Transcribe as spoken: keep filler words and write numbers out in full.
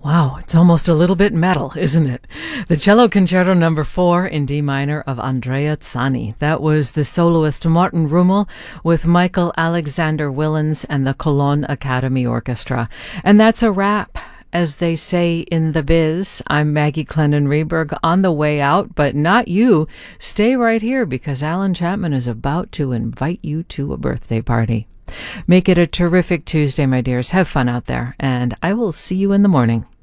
Wow, it's almost a little bit metal, isn't it? The Cello Concerto number four in D minor of Andrea Zani. That was the soloist Martin Rummel with Michael Alexander Willens and the Cologne Academy Orchestra. And that's a wrap. As they say in the biz, I'm Maggie Clennon-Reberg on the way out, but not you. Stay right here because Alan Chapman is about to invite you to a birthday party. Make it a terrific Tuesday, my dears. Have fun out there, and I will see you in the morning.